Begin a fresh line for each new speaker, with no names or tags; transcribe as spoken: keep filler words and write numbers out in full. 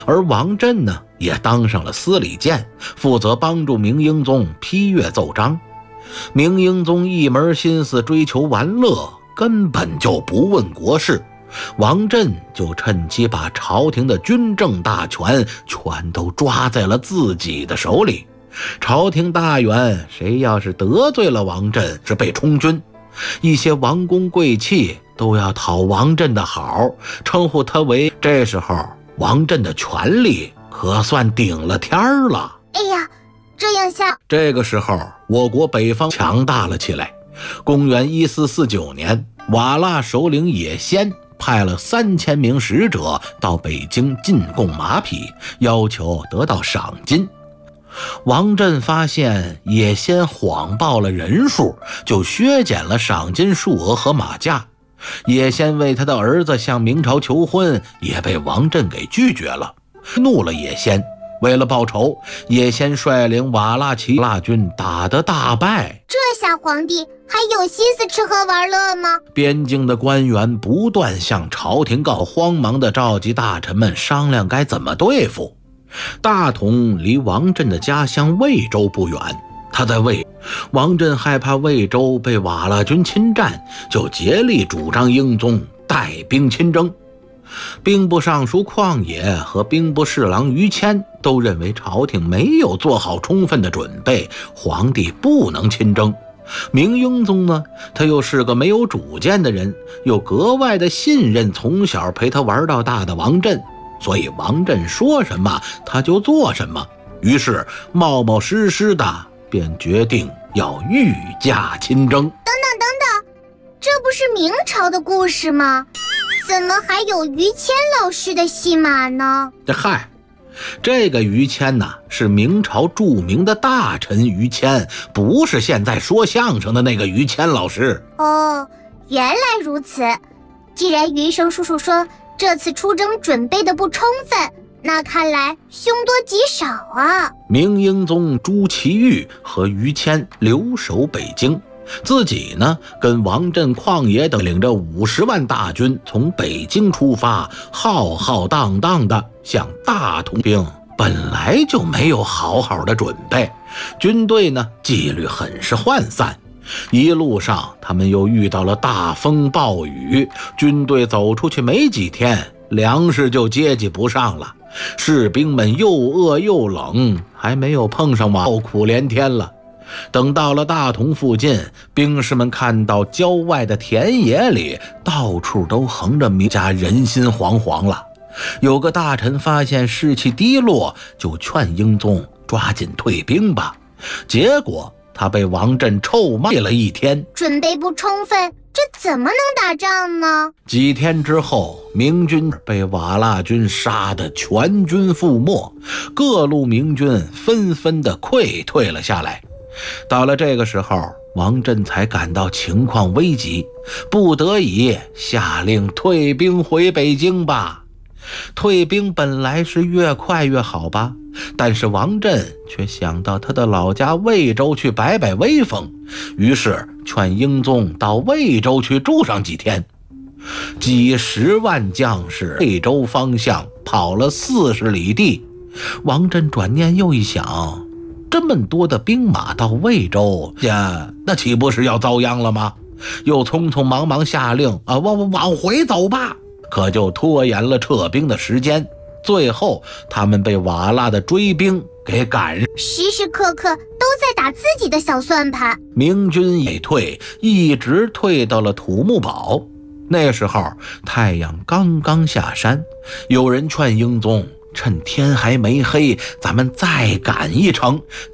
而王振呢，也当上了司礼监，负责帮助明英宗批阅奏章。明英宗一门心思追求玩乐，根本就不问国事。王振就趁机把朝廷的军政大权全都抓在了自己的手里。朝廷大员谁要是得罪了王振，是被充军。一些王公贵戚都要讨王振的好，称呼他为。这时候王振的权力可算顶了天儿了。
哎呀，这样下，
这个时候我国北方强大了起来。公元一四四九年，瓦剌首领也先派了三千名使者到北京进贡马匹，要求得到赏金。王振发现也先谎报了人数，就削减了赏金数额和马价。也先为他的儿子向明朝求婚，也被王振给拒绝了。怒了也先，为了报仇，也先率领瓦剌骑腊军打得大败。
这下皇帝还有心思吃喝玩乐吗？
边境的官员不断向朝廷告，慌忙地召集大臣们商量该怎么对付。大同离王振的家乡魏州不远，他在魏，王振害怕魏州被瓦剌军侵占，就竭力主张英宗带兵亲征。兵部尚书旷野和兵部侍郎于谦都认为朝廷没有做好充分的准备，皇帝不能亲征。明英宗呢，他又是个没有主见的人，又格外的信任从小陪他玩到大的王振，所以王振说什么他就做什么。于是冒冒失失的便决定要御驾亲征。
等等等等，这不是明朝的故事吗？怎么还有于谦老师的戏码呢？
这嗨，这个于谦呐，是明朝著名的大臣于谦，不是现在说相声的那个于谦老师。
哦，原来如此。既然余生叔叔说这次出征准备的不充分，那看来凶多吉少啊。
明英宗朱祁钰和于谦留守北京，自己呢跟王振、旷野等领着五十万大军从北京出发，浩浩荡荡的向大同兵。本来就没有好好的准备，军队呢纪律很是涣散。一路上他们又遇到了大风暴雨，军队走出去没几天，粮食就接济不上了。士兵们又饿又冷，还没有碰上瓦，苦连天了。等到了大同附近，兵士们看到郊外的田野里到处都横着民家，人心惶惶了。有个大臣发现士气低落，就劝英宗抓紧退兵吧。结果他被王振臭骂了一天，
准备不充分，这怎么能打仗呢？
几天之后，明军被瓦剌军杀得全军覆没，各路明军纷纷的溃退了下来。到了这个时候，王振才感到情况危急，不得已下令退兵回北京吧。退兵本来是越快越好吧，但是王振却想到他的老家魏州去摆摆威风，于是劝英宗到魏州去住上几天。几十万将士魏州方向跑了四十里地，王振转念又一想，这么多的兵马到魏州呀，那岂不是要遭殃了吗？又匆匆忙忙下令啊，往往回走吧。可就拖延了撤兵的时间，最后他们被瓦剌的追兵给赶，
时时刻刻都在打自己的小算盘。
明军也退，一直退到了土木堡。那时候太阳刚刚下山，有人劝英宗趁天还没黑，咱们再赶一程。